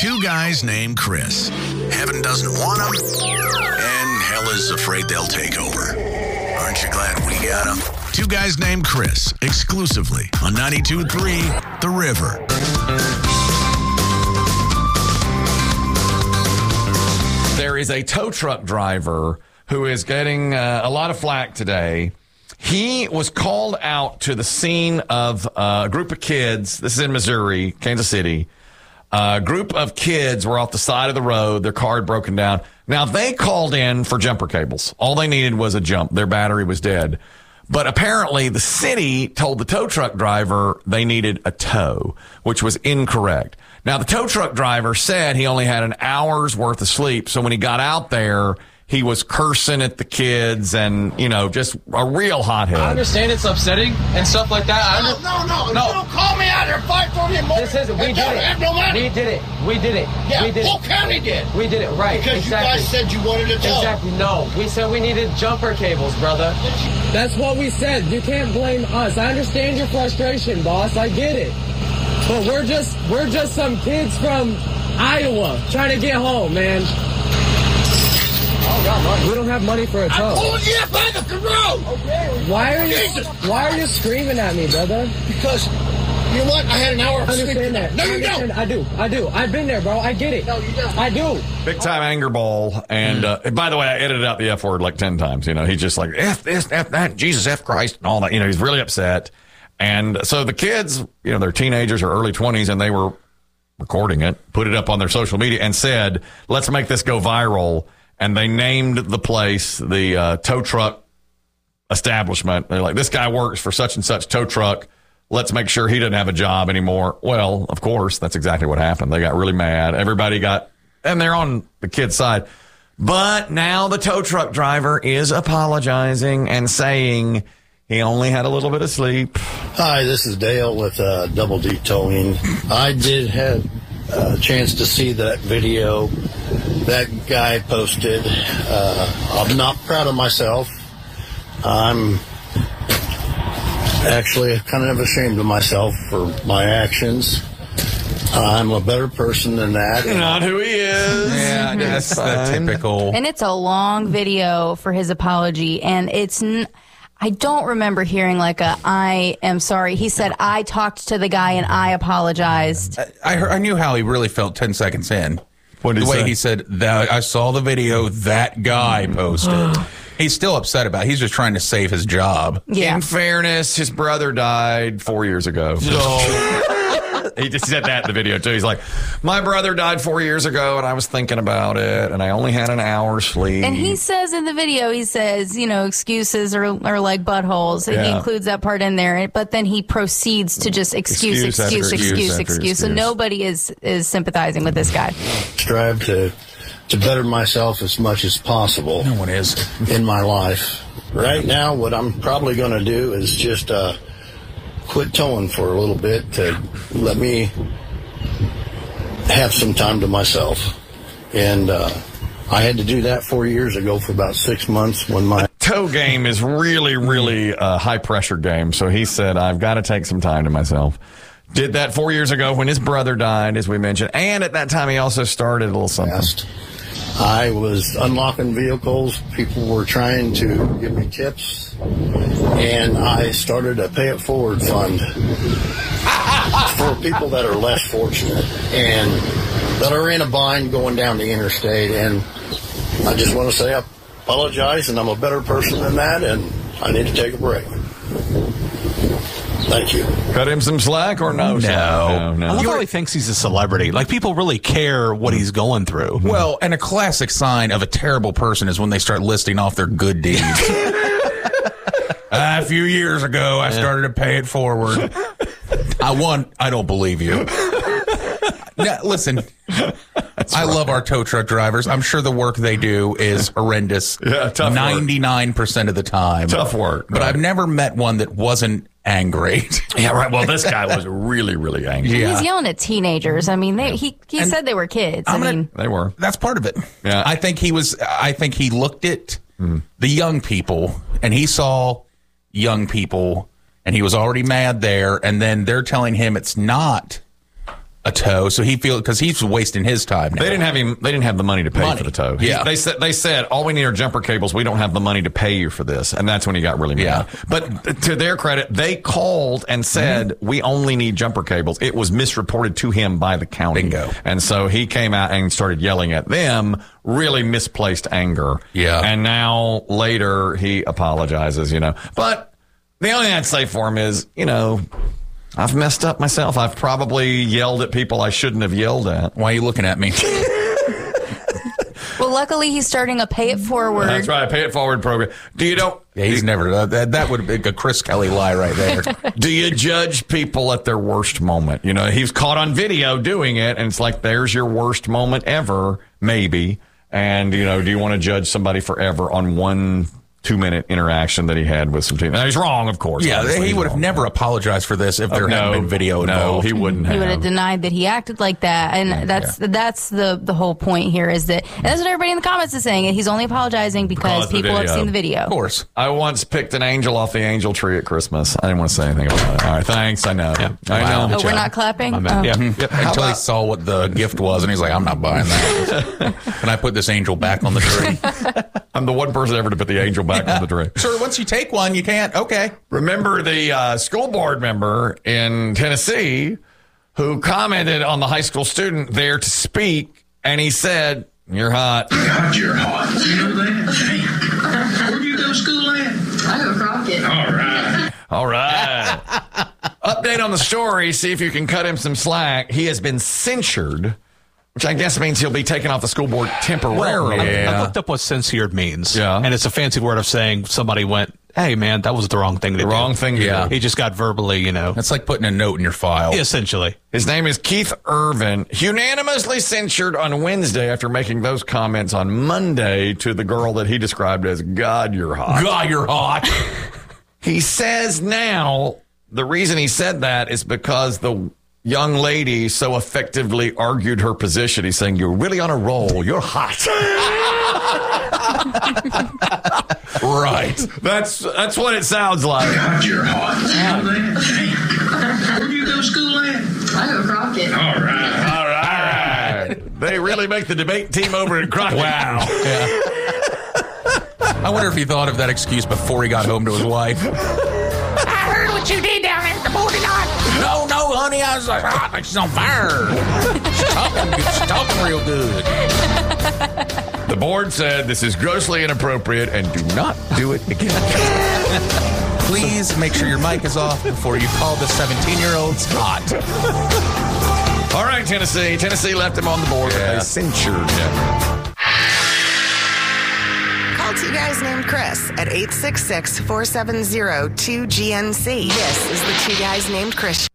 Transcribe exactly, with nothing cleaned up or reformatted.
Two guys named Chris. Heaven doesn't want them, and hell is afraid they'll take over. Aren't you glad we got them? Two guys named Chris, exclusively on ninety-two point three The River. There is a tow truck driver who is getting uh, a lot of flack today. He was called out to the scene of uh, a group of kids. This is in Missouri, Kansas City. A group of kids were off the side of the road. Their car had broken down. Now, they called in for jumper cables. All they needed was a jump. Their battery was dead. But apparently, the city told the tow truck driver they needed a tow, which was incorrect. Now, the tow truck driver said he only had an hour's worth of sleep. So when he got out there, he was cursing at the kids and, you know, just a real hothead. I understand it's upsetting and stuff like that. I No, under- no, no, no. You don't call me out here and fight for me more. This isn't. We and did don't it. have no money. We did it. We did it. Yeah, we did whole it. county did. We did it. Right. Because exactly. you guys said you wanted a tow. Exactly. No. We said we needed jumper cables, brother. That's what we said. You can't blame us. I understand your frustration, boss. I get it. But we're just we're just some kids from Iowa trying to get home, man. We don't have money for a tow. I'm pulling you up by the road. Okay. Why are you Jesus. Why are you screaming at me, brother? Because, you know what? I had an hour of I sleep. understand that. No, I you understand. don't. I do. I do. I've been there, bro. I get it. No, you don't. I do. Big time anger ball. And uh, by the way, I edited out the F word like ten times. You know, he's just like, F this, F that, Jesus, F Christ, and all that. You know, he's really upset. And so the kids, you know, they're teenagers or early twenties, and they were recording it, put it up on their social media, and said, let's make this go viral. And they named the place the uh, tow truck establishment. They're like, this guy works for such and such tow truck. Let's make sure he doesn't have a job anymore. Well, of course, that's exactly what happened. They got really mad. Everybody got, and they're on the kid's side. But now the tow truck driver is apologizing and saying he only had a little bit of sleep. Hi, this is Dale with uh, Double D Towing. I did have a chance to see that video that guy posted. Uh, I'm not proud of myself. I'm actually kind of ashamed of myself for my actions. I'm a better person than that. Not who he is. Yeah, that's the typical. And it's a long video for his apology, and it's n- I don't remember hearing like a I am sorry. He said I talked to the guy and I apologized. I, I, heard, I knew how he really felt ten seconds in. What did the he way say? he said that I saw the video that guy posted. He's still upset about it. He's just trying to save his job. Yeah. In fairness, his brother died four years ago. He just said that in the video, too. He's like, my brother died four years ago, and I was thinking about it, and I only had an hour's sleep. And he says in the video, he says, you know, excuses are, are like buttholes. And he Yeah. includes that part in there. But then he proceeds to just excuse, Excuse after excuse, excuse excuse, after excuse. So excuse. nobody is, is sympathizing with this guy. Strive to to better myself as much as possible. No one is. In my life. Right now, what I'm probably going to do is just uh, quit towing for a little bit to let me have some time to myself. And uh, I had to do that four years ago for about six months when my tow game is really, really a high-pressure game. So he said, I've got to take some time to myself. Did that four years ago when his brother died, as we mentioned. And at that time, he also started a little something. past. I was unlocking vehicles. People were trying to give me tips, and I started a pay it forward fund for people that are less fortunate and that are in a bind going down the interstate. And I just want to say I apologize, and I'm a better person than that, and I need to take a break. Thank you. Cut him some slack or no? No. No, no. I love how he thinks he's a celebrity. Like, people really care what he's going through. Well, and a classic sign of a terrible person is when they start listing off their good deeds. uh, a few years ago, I started to pay it forward. I won. I don't believe you. Now, listen, I love our tow truck drivers. I'm sure the work they do is horrendous. Yeah, tough work. ninety-nine percent of the time. Tough work. But right. I've never met one that wasn't angry. Yeah, right. Well, this guy was really, really angry. Yeah. He's yelling at teenagers. I mean, they, he, he And said they were kids. I I'm gonna- mean, They were. That's part of it. Yeah. I think he was, I think he looked at the young people and he saw young people and he was already mad there. And then they're telling him it's not a tow, so he feel because he's wasting his time now. They didn't have him. They didn't have the money to pay Money. for the tow. Yeah. He- they said they said all we need are jumper cables. We don't have the money to pay you for this, and that's when he got really mad. Yeah. But to their credit, they called and said Mm-hmm. we only need jumper cables. It was misreported to him by the county. Bingo. And so he came out and started yelling at them. Really misplaced anger. Yeah. And now later he apologizes. You know, but the only thing I'd say for him is, you know, I've messed up myself. I've probably yelled at people I shouldn't have yelled at. Why are you looking at me? Well, luckily he's starting a pay it forward. That's right. Pay it forward program. Do you know? Yeah, he's never. Uh, that that would be a Chris Kelly lie right there. Do you judge people at their worst moment? You know, he's caught on video doing it, and it's like, there's your worst moment ever, maybe. And, you know, do you want to judge somebody forever on one two minute interaction that he had with some team? Now, he's wrong, of course. Yeah, Obviously, he he's would have wrong. never apologized for this if there Oh, no, hadn't been video no, involved. he wouldn't He have. would have denied that he acted like that, and that's that's the the whole point here. Is that and that's what everybody in the comments is saying. And he's only apologizing because Because the people have video. seen the video. Of course. I once picked an angel off the angel tree at Christmas. I didn't want to say anything about it. All right, thanks. I know. I Wow. know. Oh, we're not clapping. My man. Oh. Yeah. Yep. Until he saw what the gift was, and he's like, "I'm not buying that." Can I put this angel back on the tree? I'm the one person ever to put the angel back on the tree. Sure. Once you take one, you can't. Okay. Remember the uh, school board member in Tennessee who commented on the high school student there to speak, and he said, "You're hot." God, you're hot. You know that? Hey, where'd you go to school at? I go Crockett. All right. All right. Update on the story. See if you can cut him some slack. He has been censured, which I guess means he'll be taken off the school board temporarily. I looked up what censured means. Yeah. And it's a fancy word of saying somebody went, hey, man, that was the wrong thing to The do. wrong thing to Yeah. do. He just got verbally, you know. That's like putting a note in your file. Essentially. His name is Keith Irvin, unanimously censured on Wednesday after making those comments on Monday to the girl that he described as, "God, you're hot." God, you're hot. He says now the reason he said that is because the young lady so effectively argued her position. He's saying, "You're really on a roll. You're hot." Right. That's that's what it sounds like. God, you're hot. You know that? Hey, where'd you go to school at? I go Crockett. All right. All right. They really make the debate team over in Crockett. Wow. Yeah. I wonder if he thought of that excuse before he got home to his wife. I heard what you did down there at the bowling lot. No, no, honey, I was like, hot, like she's on fire. She's talking, she's talking real good. The board said this is grossly inappropriate and do not do it again. Please make sure your mic is off before you call the seventeen-year-olds hot. All right, Tennessee. Tennessee left him on the board. Yeah. They censured him. Call two guys named Chris at eight six six, four seven zero, two G N C. This is the Two Guys Named Chris.